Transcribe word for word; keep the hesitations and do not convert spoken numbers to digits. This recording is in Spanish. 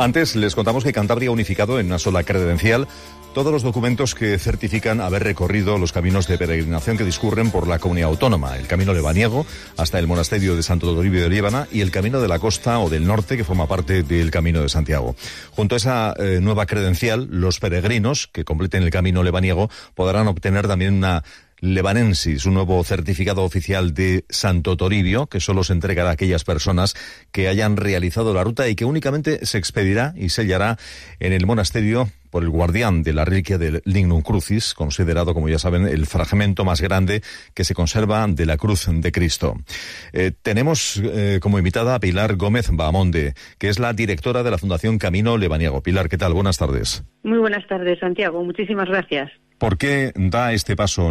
Antes les contamos que Cantabria ha unificado en una sola credencial todos los documentos que certifican haber recorrido los caminos de peregrinación que discurren por la comunidad autónoma, el camino lebaniego hasta el monasterio de Santo Toribio de Liébana y el camino de la costa o del norte que forma parte del Camino de Santiago. Junto a esa eh, nueva credencial, los peregrinos que completen el camino lebaniego podrán obtener también una Lebanensis, un nuevo certificado oficial de Santo Toribio, que solo se entregará a aquellas personas que hayan realizado la ruta y que únicamente se expedirá y sellará en el monasterio por el guardián de la reliquia del Lignum Crucis, considerado, como ya saben, el fragmento más grande que se conserva de la cruz de Cristo. Eh, tenemos eh, como invitada a Pilar Gómez Bahamonde, que es la directora de la Fundación Camino Lebaniego. Pilar, ¿qué tal? Buenas tardes. Muy buenas tardes, Santiago. Muchísimas gracias. ¿Por qué da este paso